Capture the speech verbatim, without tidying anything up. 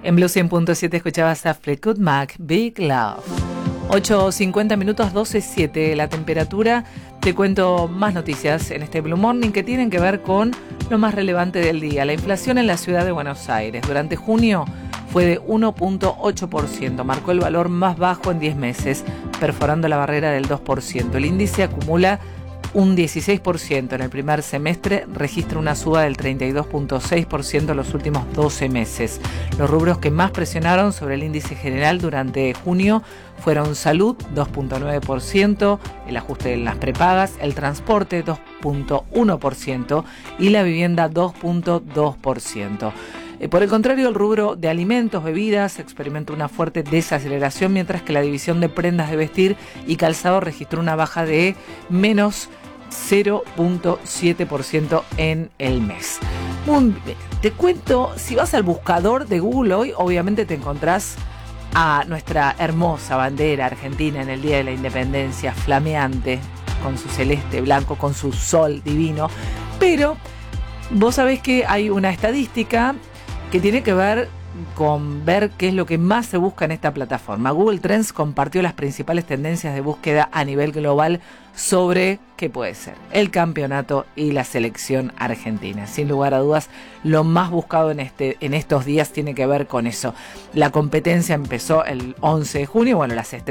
En Blue cien punto siete escuchabas a Fleetwood Mac, Big Love. ocho cincuenta minutos, doce siete la temperatura. Te cuento más noticias en este Blue Morning que tienen que ver con lo más relevante del día. La inflación en la ciudad de Buenos Aires durante junio fue de uno punto ocho por ciento. Marcó el valor más bajo en diez meses, perforando la barrera del dos por ciento. El índice acumula un dieciséis por ciento en el primer semestre, registra una suba del treinta y dos punto seis por ciento en los últimos doce meses. Los rubros que más presionaron sobre el índice general durante junio fueron salud, dos punto nueve por ciento, el ajuste en las prepagas, el transporte, dos punto uno por ciento y la vivienda, dos punto dos por ciento. Por el contrario, el rubro de alimentos, bebidas, experimentó una fuerte desaceleración, mientras que la división de prendas de vestir y calzado registró una baja de menos cero punto siete por ciento en el mes. Muy bien. Te cuento, si vas al buscador de Google hoy, obviamente te encontrás a nuestra hermosa bandera argentina en el Día de la Independencia, flameante, con su celeste blanco, con su sol divino. Pero vos sabés que hay una estadística que tiene que ver con ver qué es lo que más se busca en esta plataforma. Google Trends compartió las principales tendencias de búsqueda a nivel global sobre, ¿qué puede ser?, el campeonato y la selección argentina. Sin lugar a dudas, lo más buscado en, este, en estos días tiene que ver con eso. La competencia empezó el once de junio, bueno, las